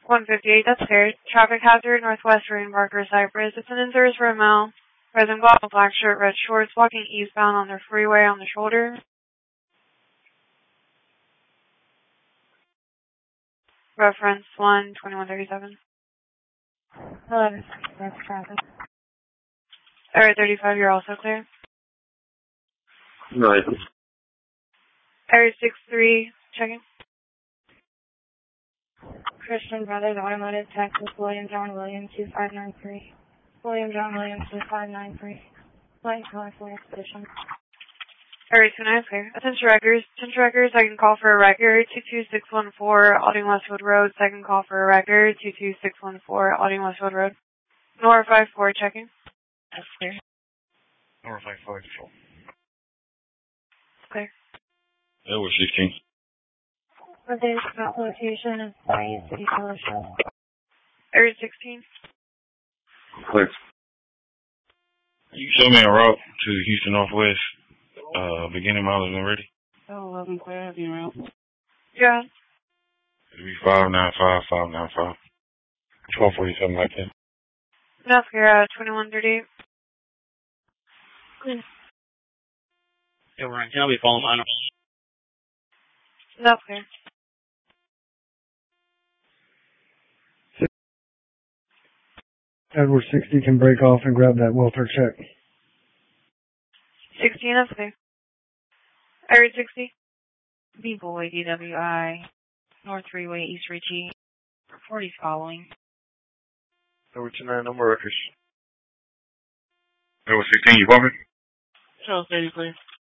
158, that's clear. Traffic hazard, Northwest Marine Parker, Cypress. Attendants are for a male. Present black, black shirt, red shorts, walking eastbound on the freeway on the shoulder. Reference 12137. Hello, that's traffic. Area 35, you're also clear. Right. Area 63, checking. Christian Brothers Automotive, Texas, William John Williams, 2593. William John Williams, 2593. Light color for expedition. Area 29, clear. Attention records, I can call for a record, 22614, Alding Westwood Road, second call for a record, 22614, Alding Westwood Road. Nora 54, checking. That's clear. Nora 54, control. Clear. Edward 16. What day is that location is Bayou City Fellowship. Area 16. Clear. You show me a route to Houston Northwest, beginning mileage and ready. 11 clear, have you route? Yeah. It'll be 595, 595. 1247 like that. That's clear, 2138. Clear. Yeah, we're in. I'll be following mine. That's clear. Edward 60 can break off and grab that welfare check. 16, that's clear. Area 60. B-Boy, DWI, North Freeway, East Ritchie. 40's following. Number 29, no more records. Edward 16, you bumping? Charles 30, please.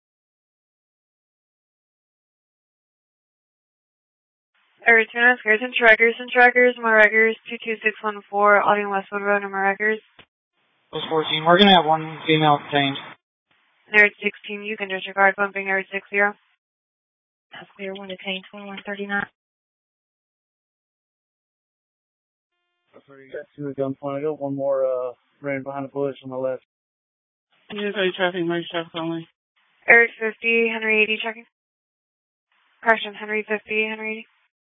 Area 29, clear. Attention records, my records, 22614, Alding Westwood Road, number records. Post 14, we're going to have one female detained. Area 16, you can disregard bumping area 60. That's clear, one detained, 2139. That's where you got two at gunpoint. I got one more, ran behind the bush on my left. You just traffic, emergency traffic only. Area 50, Henry 80, checking. Correction, Henry 50, Henry 80.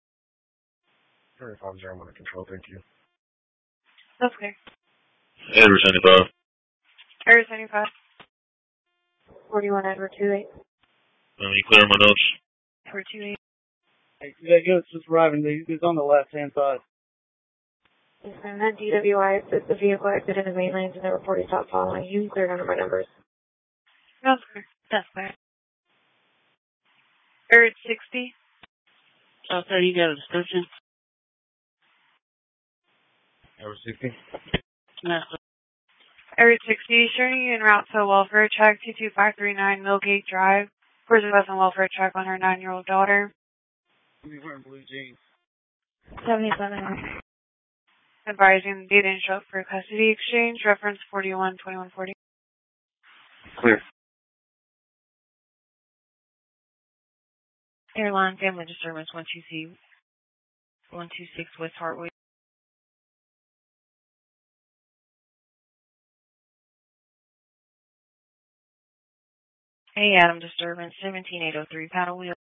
35, I'm under control, thank you. That's clear. Edward 75. Area 75. 41 Edward 28. You clear my notes? Edward 28. Hey, that guy's just arriving. He's on the left-hand side. And then DWI says the vehicle exited the main lanes and the report is stopped following. You cleared under my numbers. That's clear. That's clear. Area 60. Charles 30, you got a description? Edward 60. No. Area 60, showing you en route to a welfare check, 22539 Millgate Drive. Person was on welfare check on her 9-year-old daughter. He's wearing blue jeans. 77. Advising they didn't show up for custody exchange, reference 412140. Clear. Airline family disturbance 126 West Hartway. Hey, Adam disturbance 17803 paddle wheel.